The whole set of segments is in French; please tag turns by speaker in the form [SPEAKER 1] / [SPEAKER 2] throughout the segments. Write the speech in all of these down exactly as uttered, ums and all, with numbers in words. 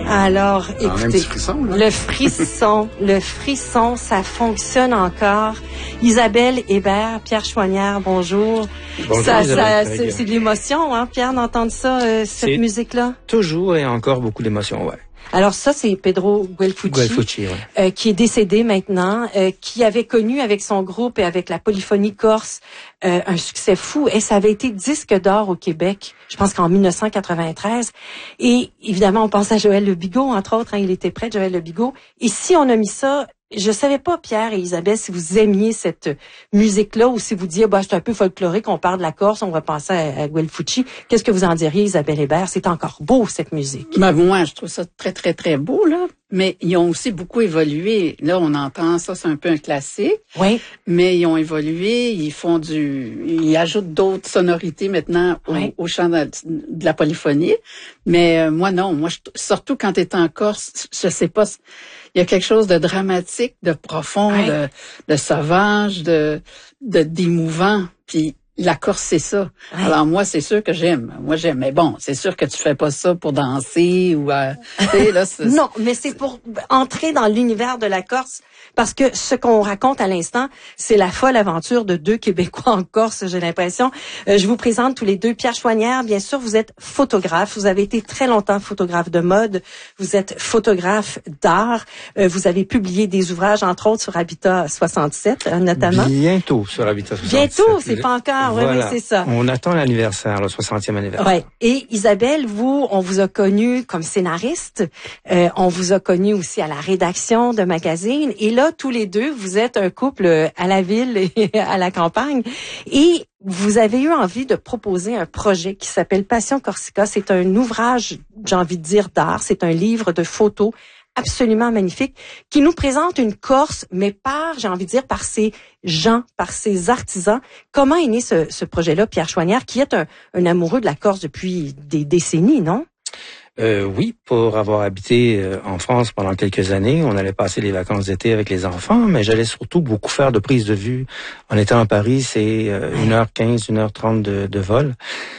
[SPEAKER 1] Alors,
[SPEAKER 2] Ah, un
[SPEAKER 1] écoutez,
[SPEAKER 2] petit frisson, là.
[SPEAKER 1] le frisson, le frisson, ça fonctionne encore. Isabelle Hébert, Pierre Chouanière, bonjour.
[SPEAKER 3] Bonjour,
[SPEAKER 1] Ça,
[SPEAKER 3] Isabelle,
[SPEAKER 1] ça,
[SPEAKER 3] très
[SPEAKER 1] c'est,
[SPEAKER 3] bien.
[SPEAKER 1] c'est de l'émotion, hein, Pierre, d'entendre ça, euh, cette
[SPEAKER 3] C'est-
[SPEAKER 1] musique-là.
[SPEAKER 3] Toujours et encore beaucoup d'émotions, ouais.
[SPEAKER 1] Alors ça, c'est Pedro Guelfucci,
[SPEAKER 3] Guelfucci, ouais.
[SPEAKER 1] euh, qui est décédé maintenant, euh, qui avait connu avec son groupe et avec la polyphonie corse euh, un succès fou. Et ça avait été disque d'or au Québec, je pense qu'en dix-neuf cent quatre-vingt-treize. Et évidemment, on pense à Joël Le Bigot, entre autres, hein, il était près de Joël Le Bigot. Et si on a mis ça, je savais pas, Pierre et Isabelle, si vous aimiez cette musique-là ou si vous disiez, bah, c'est un peu folklorique, on parle de la Corse, on va penser à, à Guelfucci. Qu'est-ce que vous en diriez, Isabelle Hébert? C'est encore beau, cette musique.
[SPEAKER 4] Ben, moi, je trouve ça très, très, très beau, là. Mais ils ont aussi beaucoup évolué. Là, on entend ça, c'est un peu un classique.
[SPEAKER 1] Oui.
[SPEAKER 4] Mais ils ont évolué, ils font du, ils ajoutent d'autres sonorités maintenant au,
[SPEAKER 1] Oui.
[SPEAKER 4] au chant de, de la polyphonie. Mais euh, moi, non. Moi, je, surtout quand tu es en Corse, je sais pas, il y a quelque chose de dramatique, de profond,
[SPEAKER 1] Oui.
[SPEAKER 4] de, de sauvage, de, de d'émouvant. Puis la Corse, c'est ça.
[SPEAKER 1] Oui.
[SPEAKER 4] Alors moi, c'est sûr que j'aime. Moi, j'aime. Mais bon, c'est sûr que tu fais pas ça pour danser ou... Euh, tu sais, là, c'est,
[SPEAKER 1] Non, mais c'est pour entrer dans l'univers de la Corse, parce que ce qu'on raconte à l'instant, c'est la folle aventure de deux Québécois en Corse, j'ai l'impression. Euh, je vous présente tous les deux. Pierre Chouanière, bien sûr, vous êtes photographe. Vous avez été très longtemps photographe de mode. Vous êtes photographe d'art. Euh, vous avez publié des ouvrages, entre autres, sur Habitat soixante-sept, euh, notamment.
[SPEAKER 3] Bientôt sur Habitat soixante-sept.
[SPEAKER 1] Bientôt, c'est pas encore. Oui,
[SPEAKER 3] Voilà.
[SPEAKER 1] oui, c'est ça.
[SPEAKER 3] On attend l'anniversaire, le soixantième anniversaire.
[SPEAKER 1] Ouais. Et Isabelle, vous, on vous a connu comme scénariste. Euh, on vous a connu aussi à la rédaction de magazines. Et là, tous les deux, vous êtes un couple à la ville et à la campagne. Et vous avez eu envie de proposer un projet qui s'appelle Passion Corsica. C'est un ouvrage, j'ai envie de dire, d'art. C'est un livre de photos absolument magnifique, qui nous présente une Corse, mais par, j'ai envie de dire, par ses gens, par ses artisans. Comment est né ce, ce projet-là, Pierre Chouanière, qui est un, un amoureux de la Corse depuis des décennies, non?
[SPEAKER 3] Euh, oui, pour avoir habité euh, en France pendant quelques années, on allait passer les vacances d'été avec les enfants, mais j'allais surtout beaucoup faire de prises de vue. En étant à Paris, c'est euh, une heure quinze, une heure trente de, de vol.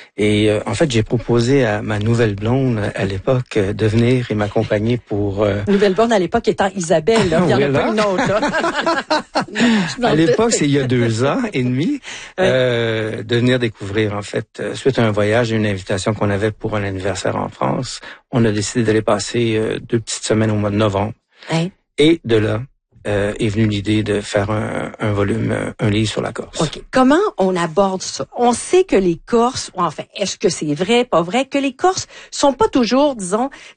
[SPEAKER 3] Et euh, en fait, j'ai proposé à ma nouvelle blonde à l'époque euh, de venir et m'accompagner pour... Euh...
[SPEAKER 1] Nouvelle blonde à l'époque étant Isabelle, là. Il y en a
[SPEAKER 3] Voilà.
[SPEAKER 1] pas une autre, là.
[SPEAKER 3] À l'époque, c'est il y a deux ans et demi, euh, de venir découvrir, en fait, euh, suite à un voyage et une invitation qu'on avait pour un anniversaire en France, on a décidé d'aller passer euh, deux petites semaines au mois de novembre.
[SPEAKER 1] Hein?
[SPEAKER 3] Et de là euh, est venue l'idée de faire un, un volume, un livre sur la Corse.
[SPEAKER 1] OK. Comment on aborde ça? On sait que les Corses, ou enfin, est-ce que c'est vrai, pas vrai, que les Corses sont pas toujours, disons,